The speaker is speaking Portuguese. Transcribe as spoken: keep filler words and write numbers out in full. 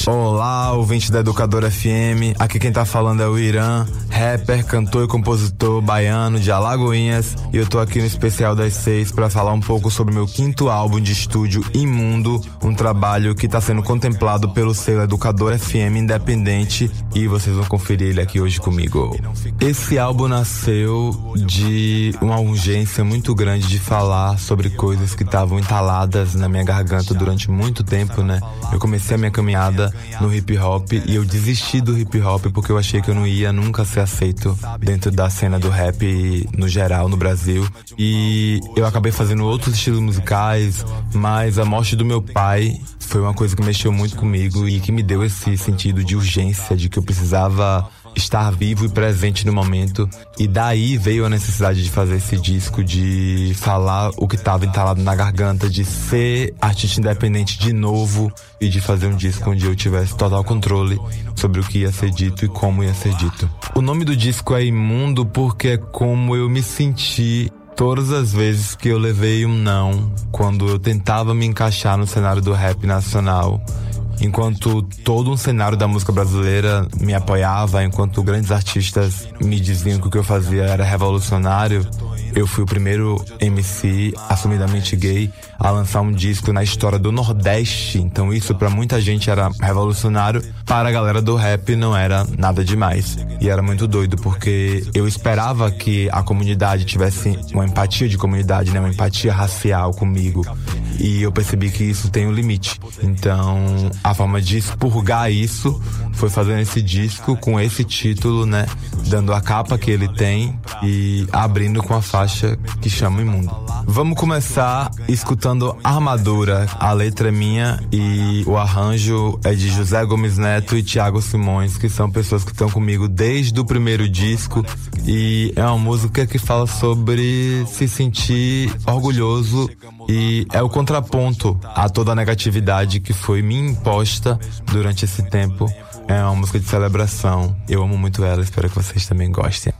Olá, ouvinte da Educadora F M. Aqui quem tá falando é o Irã, rapper, cantor e compositor baiano de Alagoinhas. E eu tô aqui no especial das seis pra falar um pouco sobre meu quinto álbum de estúdio, Imundo, um trabalho que tá sendo contemplado pelo selo Educadora F M independente, e vocês vão conferir ele aqui hoje comigo. Esse álbum nasceu de uma urgência muito grande de falar sobre coisas que estavam entaladas na minha garganta durante muito tempo, né? Eu comecei a minha caminhada no hip hop e eu desisti do hip hop porque eu achei que eu não ia nunca ser aceito dentro da cena do rap no geral no Brasil, e eu acabei fazendo outros estilos musicais, mas a morte do meu pai foi uma coisa que mexeu muito comigo e que me deu esse sentido de urgência, de que eu precisava estar vivo e presente no momento. E daí veio a necessidade de fazer esse disco, de falar o que estava entalado na garganta, de ser artista independente de novo e de fazer um disco onde eu tivesse total controle sobre o que ia ser dito e como ia ser dito. O nome do disco é Imundo porque é como eu me senti todas as vezes que eu levei um não, quando eu tentava me encaixar no cenário do rap nacional. Enquanto todo um cenário da música brasileira me apoiava, enquanto grandes artistas me diziam que o que eu fazia era revolucionário, eu fui o primeiro M C assumidamente gay a lançar um disco na história do Nordeste. Então isso pra muita gente era revolucionário, para a galera do rap não era nada demais. E era muito doido, porque eu esperava que a comunidade tivesse uma empatia de comunidade, né? Uma empatia racial comigo. E eu percebi que isso tem um limite. Então a forma de expurgar isso foi fazendo esse disco com esse título, né? Dando a capa que ele tem e abrindo com a faixa que chama Imundo. Vamos começar escutando Armadura. A letra é minha e o arranjo é de José Gomes Neto e Thiago Simões, que são pessoas que estão comigo desde o primeiro disco. E é uma música que fala sobre se sentir orgulhoso, e é o contraponto a toda a negatividade que foi me imposta durante esse tempo. É uma música de celebração. Eu amo muito ela, espero que vocês também gostem.